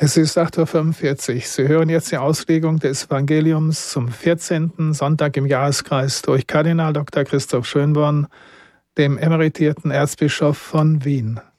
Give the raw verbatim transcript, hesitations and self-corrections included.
Es ist acht Uhr fünfundvierzig. Sie hören jetzt die Auslegung des Evangeliums zum vierzehnten Sonntag im Jahreskreis durch Kardinal Doktor Christoph Schönborn, dem emeritierten Erzbischof von Wien.